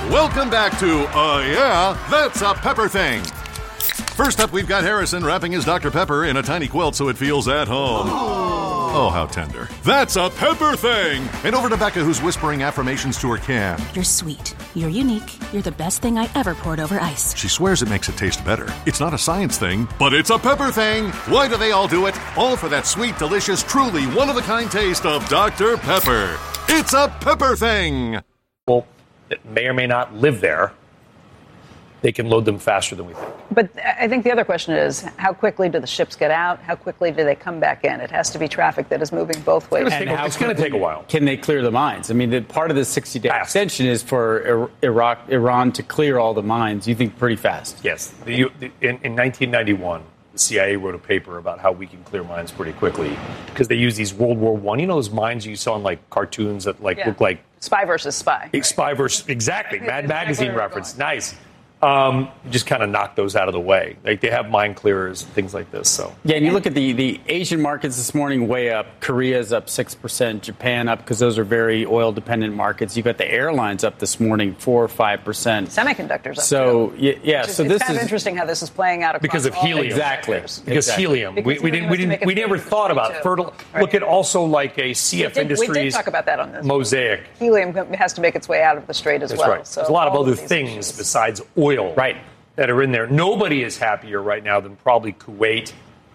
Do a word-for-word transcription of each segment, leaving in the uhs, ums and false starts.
Welcome back to Uh Yeah, That's a Pepper Thing. First up, we've got Harrison wrapping his Doctor Pepper in a tiny quilt so it feels at home. Oh, how tender. That's a Pepper Thing! And over to Becca, who's whispering affirmations to her can. You're sweet. You're unique. You're the best thing I ever poured over ice. She swears it makes it taste better. It's not a science thing, but it's a Pepper Thing! Why do they all do it? All for that sweet, delicious, truly one-of-a-kind taste of Doctor Pepper. It's a Pepper Thing! Well, that may or may not live there, they can load them faster than we think. But I think the other question is, how quickly do the ships get out? How quickly do they come back in? It has to be traffic that is moving both ways. It's going to take a while. Can they clear the mines? I mean, the, part of the sixty-day extension is for Iraq, Iran to clear all the mines. You think pretty fast? Yes. The, the, in, in nineteen ninety-one, the C I A wrote a paper about how we can clear mines pretty quickly because they use these World War One. You know those mines you saw in like cartoons that like Yeah. look like Spy versus spy. Spy versus exactly Mad Magazine reference. Nice. Um, just kind of knock those out of the way. Like they have mine clearers and things like this. So yeah, and you look at the, the Asian markets this morning, way up. Korea's up six percent. Japan up because those are very oil dependent markets. You got the airlines up this morning four or five percent. Semiconductors up. So too. yeah, yeah It's, so it's this kind is of interesting how this is playing out across because of all helium. Exactly. sectors. Because Exactly. helium. Because we, we he didn't. wants We to make didn't. it We never big thought about too. fertile. Right. Look at also like a C F We did- we did Industries. talk about that on this. Mosaic. Helium has to make its way out of the strait as That's well. right. So There's a lot of all other these things issues. besides oil. Right. That are in there. Nobody is happier right now than probably Kuwait,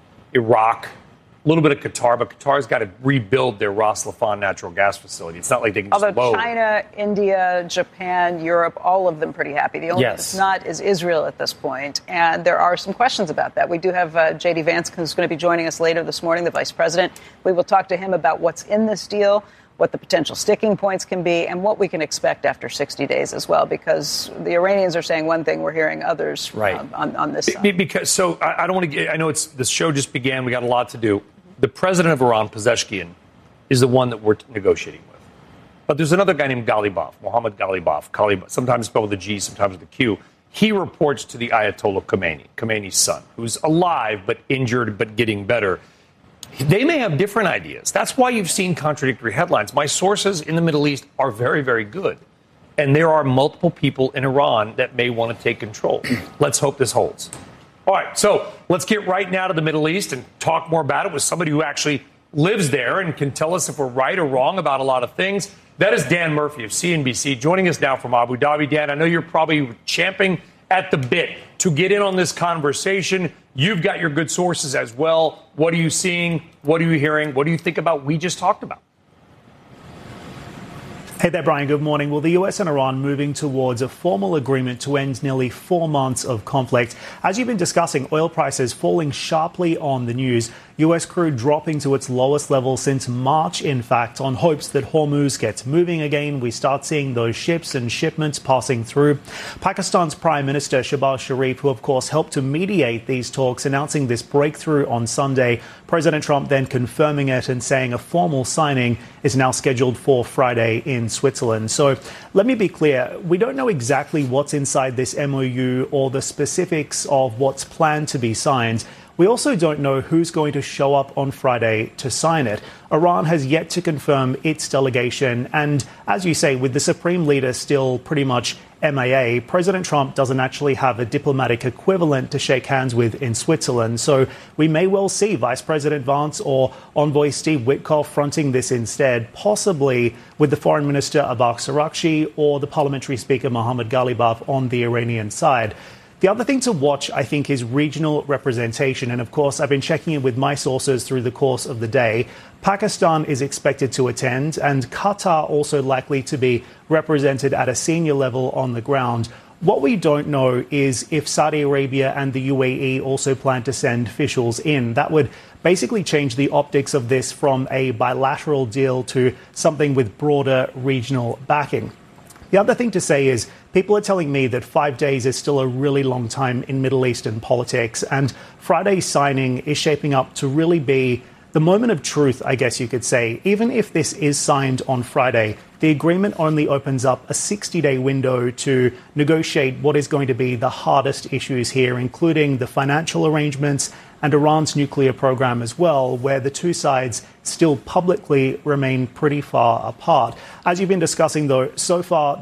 Iraq, a little bit of Qatar, but Qatar's got to rebuild their Ras Laffan natural gas facility. It's not like they can just Although load. China, India, Japan, Europe, all of them pretty happy. The only one Yes. that's not is Israel at this point. And there are some questions about that. We do have uh, J D Vance, who's going to be joining us later this morning, the vice president. We will talk to him about what's in this deal, what the potential sticking points can be, and what we can expect after sixty days as well, because the Iranians are saying one thing, we're hearing others Right. um, on, on this Be- side. Because so I, I don't want to get. I know it's the show just began. We got a lot to do. The president of Iran, Pezeshkian, is the one that we're negotiating with. But there's another guy named Ghalibaf, Mohammad Ghalibaf, Ghalibaf, sometimes spelled with a G, sometimes with a Q. He reports to the Ayatollah Khomeini, Khomeini's son, who's alive but injured but getting better. They may have different ideas. That's why you've seen contradictory headlines. My sources in the Middle East are very, very good. And there are multiple people in Iran that may want to take control. Let's hope this holds. All right, so let's get right now to the Middle East and talk more about it with somebody who actually lives there and can tell us if we're right or wrong about a lot of things. That is Dan Murphy of C N B C joining us now from Abu Dhabi. Dan, I know you're probably champing at the bit to get in on this conversation. You've got your good sources as well. What are you seeing? What are you hearing? What do you think about what we just talked about? Hey there, Brian. Good morning. Well, the U S and Iran moving towards a formal agreement to end nearly four months of conflict. As you've been discussing, oil prices falling sharply on the news. U S crude dropping to its lowest level since March, in fact, on hopes that Hormuz gets moving again. We start seeing those ships and shipments passing through. Pakistan's Prime Minister Shehbaz Sharif, who of course helped to mediate these talks, announcing this breakthrough on Sunday. President Trump then confirming it and saying a formal signing is now scheduled for Friday in Switzerland. So let me be clear. We don't know exactly what's inside this M O U or the specifics of what's planned to be signed. We also don't know who's going to show up on Friday to sign it. Iran has yet to confirm its delegation. And as you say, with the supreme leader still pretty much M I A, President Trump doesn't actually have a diplomatic equivalent to shake hands with in Switzerland. So we may well see Vice President Vance or Envoy Steve Witkoff fronting this instead, possibly with the Foreign Minister Abbas Araghchi or the Parliamentary Speaker Mohammad Ghalibaf on the Iranian side. The other thing to watch, I think, is regional representation. And of course, I've been checking in with my sources through the course of the day. Pakistan is expected to attend, and Qatar also likely to be represented at a senior level on the ground. What we don't know is if Saudi Arabia and the U A E also plan to send officials in. That would basically change the optics of this from a bilateral deal to something with broader regional backing. The other thing to say is people are telling me that five days is still a really long time in Middle Eastern politics, and Friday's signing is shaping up to really be the moment of truth, I guess you could say. Even if this is signed on Friday, the agreement only opens up a sixty-day window to negotiate what is going to be the hardest issues here, including the financial arrangements and Iran's nuclear program as well, where the two sides still publicly remain pretty far apart. As you've been discussing, though, so far,